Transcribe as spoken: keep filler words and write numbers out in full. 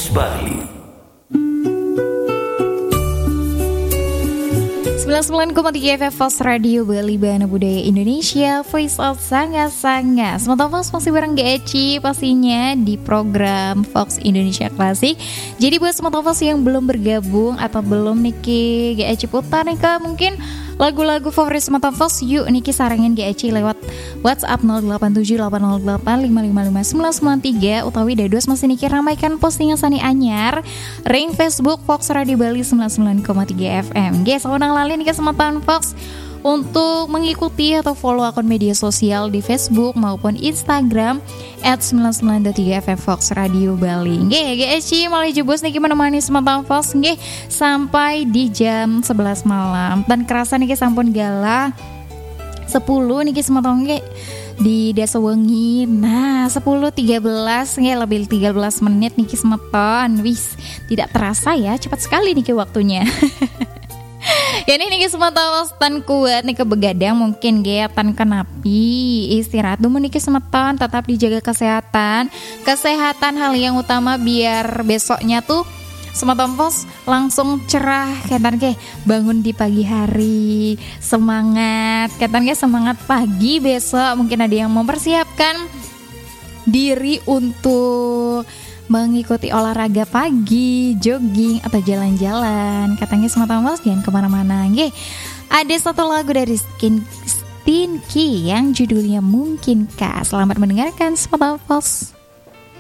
Fox Bali. sembilan puluh sembilan koma tiga F M Fox Radio Bali, Bahana Budaya Indonesia, Voice of Sanga-Sanga. Sementara Fox masih bareng G Eci pastinya di program Fox Indonesia Klasik. Jadi buat sementara Fox yang belum bergabung atau belum Niki G Eci putar nih Kak, mungkin lagu-lagu favorit sementara Fox, yuk Niki sarangin G Eci lewat WhatsApp nol delapan tujuh delapan nol delapan lima lima lima sembilan sembilan tiga utawi dados masih Niki ramaikan postingan Sani Anyar ring Facebook Fox Radio Bali sembilan puluh sembilan koma tiga F M. Guys, saudang lali Niki semetan Fox untuk mengikuti atau follow akun media sosial di Facebook maupun Instagram at sembilan puluh sembilan koma tiga F M Fox Radio Bali. Nggih, G Eci malah jebus niki menemani semetan Fox nggih sampai di jam sebelas malam. Dan kerasa niki sampun gala sepuluh niki semetan nggih di Desa Wengi. Nah, sepuluh tiga belas nggih lebih tiga belas menit niki semeton. Wis, tidak terasa ya, cepat sekali niki waktunya. Ya ini nih semeton tan kuat nih begadang mungkin gaya tan kenapi istirahat dulu nih semeton, tetap dijaga kesehatan kesehatan hal yang utama biar besoknya tuh semeton Pos langsung cerah ketan ke bangun di pagi hari semangat ketan ke semangat pagi besok mungkin ada yang mempersiapkan diri untuk mengikuti olahraga pagi, jogging atau jalan-jalan. Katanya semata mas jangan kemana-mana. Nggih, ada satu lagu dari Skin Stinky yang judulnya Mungkinkah. Selamat mendengarkan semata mas.